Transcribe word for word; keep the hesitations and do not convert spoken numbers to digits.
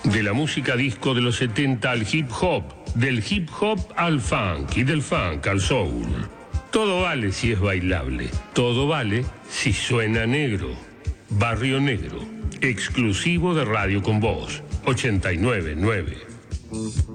De la música disco de los setenta al hip hop, del hip hop al funk y del funk al soul. Todo vale si es bailable, todo vale si suena negro. Barrio Negro, exclusivo de Radio Con Voz, ochenta y nueve punto nueve.